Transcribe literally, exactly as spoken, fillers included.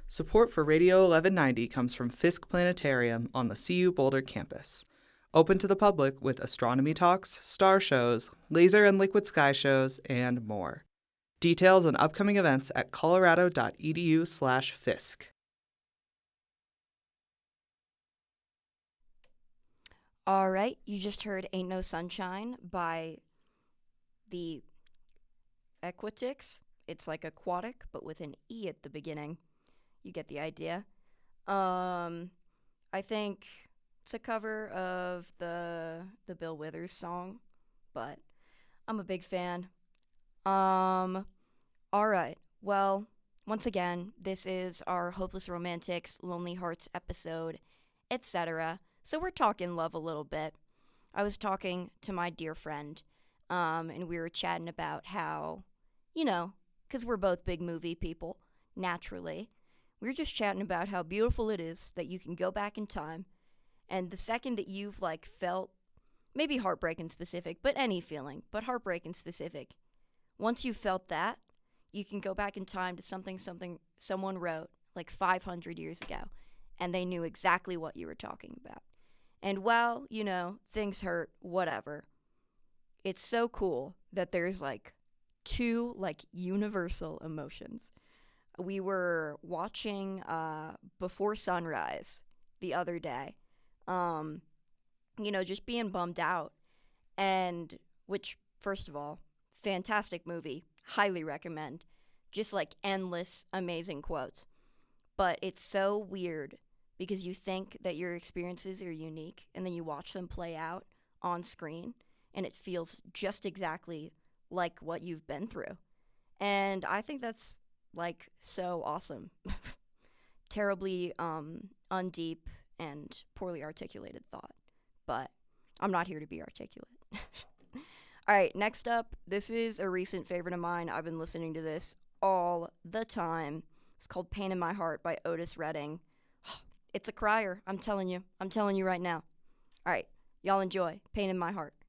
Support for Radio eleven ninety comes from Fisk Planetarium on the C U Boulder campus. Open to the public with astronomy talks, star shows, laser and liquid sky shows, and more. Details on upcoming events at colorado.edu slash Fisk. All right, you just heard Ain't No Sunshine by the Aquatics. It's like aquatic, but with an E at the beginning. You get the idea. Um, I think it's a cover of the the Bill Withers song, but I'm a big fan. Um, all right. Well, once again, this is our Hopeless Romantics, Lonely Hearts episode, et cetera. So we're talking love a little bit. I was talking to my dear friend, um, and we were chatting about how, you know, because we're both big movie people, naturally. We were just chatting about how beautiful it is that you can go back in time, and the second that you've, like, felt, maybe heartbreaking specific, but any feeling, but heartbreaking specific, once you've felt that, you can go back in time to something something someone wrote, like, five hundred years ago, and they knew exactly what you were talking about. And while, you know, things hurt, whatever, it's so cool that there's, like, two, like, universal emotions. We were watching uh, Before Sunrise the other day, um, you know, just being bummed out, and, which, first of all, fantastic movie, highly recommend, just, like, endless, amazing quotes, but it's so weird, because you think that your experiences are unique, and then you watch them play out on screen, and it feels just exactly like what you've been through, and I think that's, like, so awesome. Terribly um, undeep and poorly articulated thought, but I'm not here to be articulate. All right, next up, this is a recent favorite of mine. I've been listening to this all the time. It's called Pain in My Heart by Otis Redding. It's a crier, I'm telling you. I'm telling you right now. All right, y'all enjoy Pain in My Heart.